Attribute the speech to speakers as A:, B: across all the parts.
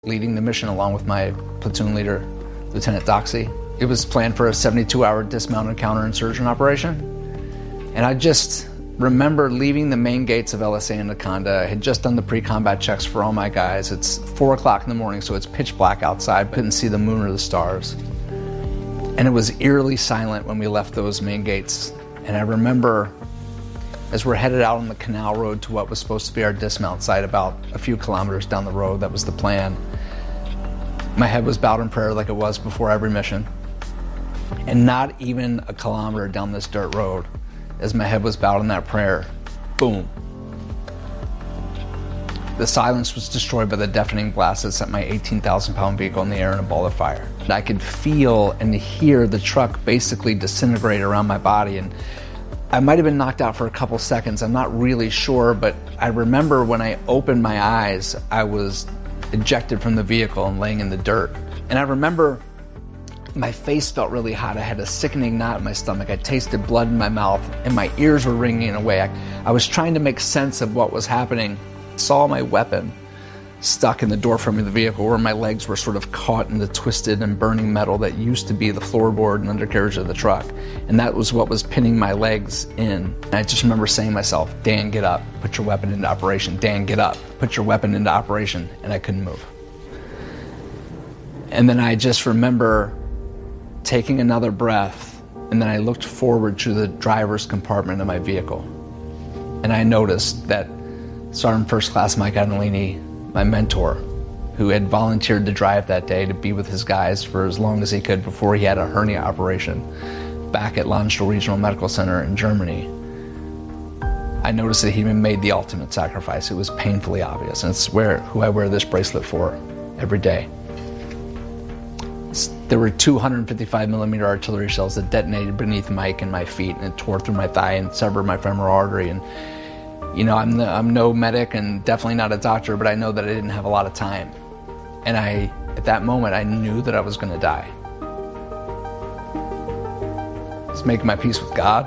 A: leading the mission along with my platoon leader, Lieutenant Doxey. It was planned for a 72-hour dismounted counterinsurgent operation. And I just remember leaving the main gates of LSA Anaconda. I had just done the pre-combat checks for all my guys. It's 4 o'clock in the morning, so it's pitch black outside, but couldn't see the moon or the stars. And it was eerily silent when we left those main gates. And I remember as we're headed out on the canal road to what was supposed to be our dismount site about a few kilometers down the road, that was the plan. My head was bowed in prayer like it was before every mission. And not even a kilometer down this dirt road, as my head was bowed in that prayer, boom. The silence was destroyed by the deafening blast that sent my 18,000-pound vehicle in the air in a ball of fire. I could feel and hear the truck basically disintegrate around my body, and I might have been knocked out for a couple seconds, I'm not really sure, but I remember when I opened my eyes, I was ejected from the vehicle and laying in the dirt. And I remember my face felt really hot. I had a sickening knot in my stomach. I tasted blood in my mouth, and my ears were ringing away. I was trying to make sense of what was happening. I saw my weapon stuck in the doorframe of the vehicle, where my legs were sort of caught in the twisted and burning metal that used to be the floorboard and undercarriage of the truck. And that was what was pinning my legs in. And I just remember saying to myself, Dan, get up, put your weapon into operation. Dan, get up, put your weapon into operation. And I couldn't move. And then I just remember taking another breath, and then I looked forward to the driver's compartment of my vehicle. And I noticed that Sergeant First Class Mike Adolini, my mentor, who had volunteered to drive that day to be with his guys for as long as he could before he had a hernia operation back at Landstuhl Regional Medical Center in Germany. I noticed that he even made the ultimate sacrifice. It was painfully obvious, and it's who I wear this bracelet for every day. There were 255 millimeter artillery shells that detonated beneath Mike and my feet, and it tore through my thigh and severed my femoral artery. And you know, I'm no medic and definitely not a doctor, but I know that I didn't have a lot of time. And at that moment, I knew that I was going to die. I was making my peace with God.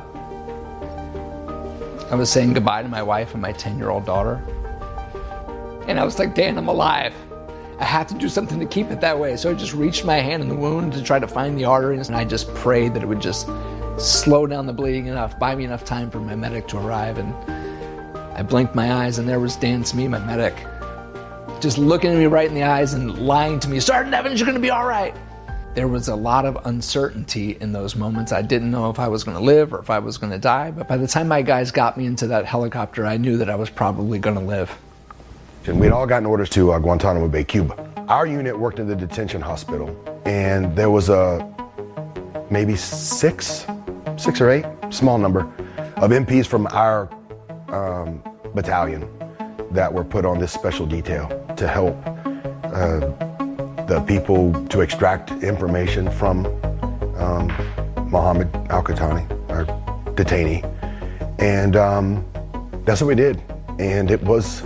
A: I was saying goodbye to my wife and my 10-year-old daughter. And I was like, Dan, I'm alive. I have to do something to keep it that way. So I just reached my hand in the wound to try to find the arteries, and I just prayed that it would just slow down the bleeding enough, buy me enough time for my medic to arrive. And I blinked my eyes, and there was Dan Smee, my medic, just looking at me right in the eyes and lying to me, Sergeant Evans, you're going to be all right. There was a lot of uncertainty in those moments. I didn't know if I was going to live or if I was going to die, but by the time my guys got me into that helicopter, I knew that I was probably going to live.
B: We'd all gotten orders to Guantanamo Bay, Cuba. Our unit worked in the detention hospital, and there was maybe six or eight, small number, of MPs from our battalion that were put on this special detail to help the people to extract information from Mohammed Al-Qahtani, our detainee. And that's what we did. And it was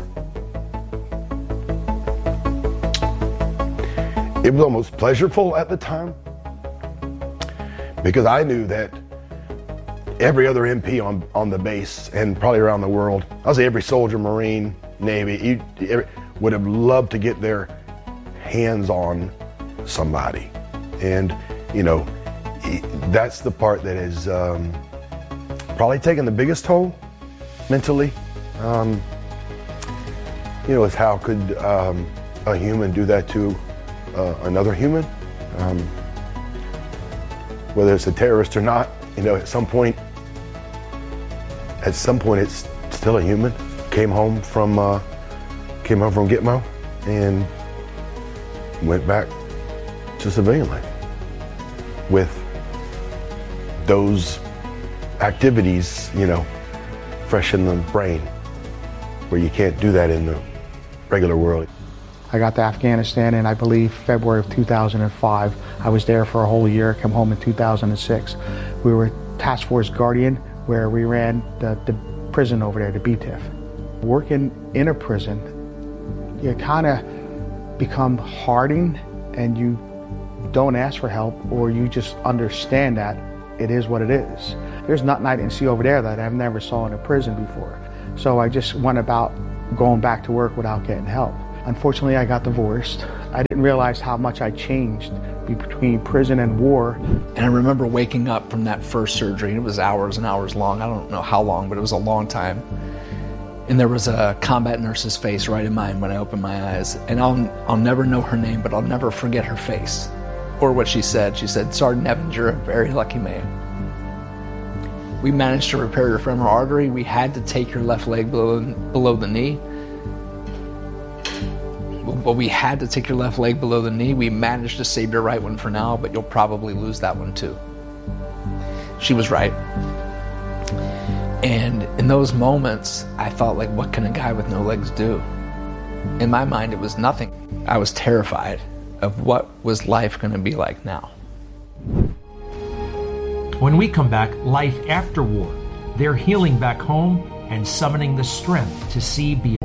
B: almost pleasurable at the time, because I knew that every other MP on the base and probably around the world, I'll say every soldier, Marine, Navy, would have loved to get their hands on somebody. And, you know, that's the part that is probably taken the biggest toll mentally. You know, is how could a human do that to another human? Whether it's a terrorist or not, you know, at some point it's still a human. Came home from Gitmo and went back to civilian life with those activities, you know, fresh in the brain, where you can't do that in the regular world.
C: I got to Afghanistan in, I believe, February of 2005. I was there for a whole year, come home in 2006. We were Task Force Guardian, where we ran the prison over there, the BTIF. Working in a prison, you kind of become hardened, and you don't ask for help, or you just understand that it is what it is. There's nothing I didn't see over there that I've never saw in a prison before. So I just went about going back to work without getting help. Unfortunately, I got divorced. I didn't realize how much I changed between prison and war.
A: And I remember waking up from that first surgery, and it was hours and hours long. I don't know how long, but it was a long time. And there was a combat nurse's face right in mine when I opened my eyes. And I'll never know her name, but I'll never forget her face or what she said. She said, "Sergeant Evans, you're a very lucky man. We managed to repair your femoral artery. We had to take your left leg below the knee. But we had to take your left leg below the knee. We managed to save your right one for now, but you'll probably lose that one too." She was right. And in those moments, I thought, like, what can a guy with no legs do? In my mind, it was nothing. I was terrified of what was life going to be like now.
D: When we come back, life after war. They're healing back home and summoning the strength to see beyond.